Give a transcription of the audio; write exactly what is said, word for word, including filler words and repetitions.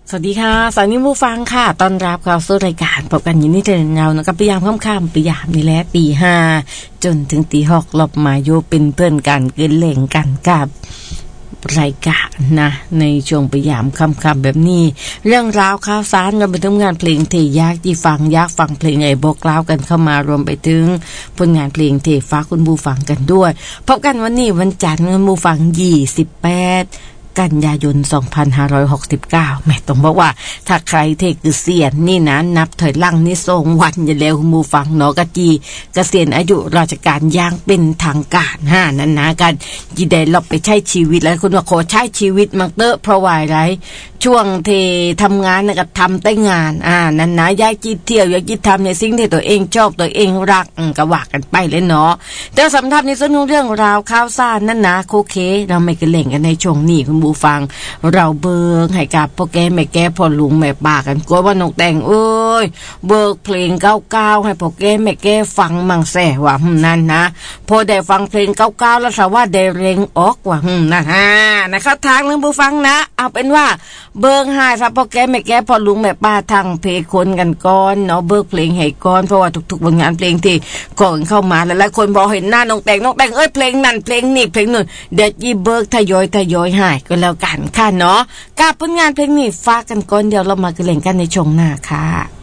สวัสดีค่ะสวัสดีผู้ฟังค่ะต้อนรับเข้าสู่รายการพบกันยินดีเจอเงานะครับพยายามค่ำๆพยายามนี่แหละตีห้าจนถึงตีหกหลบมาอยู่เป็นเพื่อนกันเกินเล่งกันกับรายการนะในช่วงพยายามค่ำๆแบบนี้เรื่องราวข่าวสารรวมไปถึงงานเพลงที่ยากที่ฟังยากฟังเพลงไอ้บอกเล่ากันเข้ามารวมไปถึงผลงานเพลงที่ฝากคุณผู้ฟังกันด้วยพบกันวันนี้วันจันทร์คุณผู้ฟังยี่สิบแปดกันยายนสองพันห้าร้อยหกสิบเก้าแม่ต้องบอกว่าถ้าใครเทเกษียณนี่นะนับถอยหลังนี่ส่งวันอย่าแล้วคุณผู้ฟังเนาะกะจีเกษียณอายุราชการอย่างเป็นทางการฮะนั้นนะกันจีได้เราไปใช้ชีวิตแล้วคุณว่าขอใช้ชีวิตมาเตอะเพราะว่าอะไรช่วงเททำงานน่ะก็ทำแต่งานอ่านั้นนะย้ายจีเที่ยวย้ายจีทำในสิ่งที่ตัวเองชอบตัวเองรักอืมก็ว่ากันไปเลยเนาะแต่สำหรับในส่วนของเรื่องราวข่าวสารนั่นนะโอเคเราไม่กระเล่งกันในช่วงนี้คุณผู้ฟังเราเบิกให้กับพ่อแก่แม่แก่พ่อลุงแม่ป้ากันกลัวว่านกแต่งเอ้ยเบิกเพลงเก่าๆให้พ่อแก่แม่แก่ฟังมั่งแซ่ว่าหืมนั่นนะพอได้ฟังเพลงเก่าๆแล้วสว่าได้เร่งออกว่าหืมนะฮะนะคะทางนึงผู้ฟังนะเอาเป็นว่าเบิกให้ซะพ่อแก่แม่แก่พ่อลุงแม่ป้าทางเพลงคนกันก่อนเนาะเบิกเพลงให้ก่อนเพราะว่าทุกๆผลงานเพลงที่ก่อนเข้ามาหลายๆคนบอกเห็นหน้านกแต่งนกแต่งเอ้ยเพลงนั่นเพลงนี่เพลงนู่นเด็ดยี่เบิกทยอยทยอยให้ก็แล้วกันค่ะเนาะกับผลงานเพลงนี้ฝากกันก่อนเดี๋ยวเรามากระเล่นกันในช่วงหน้าค่ะ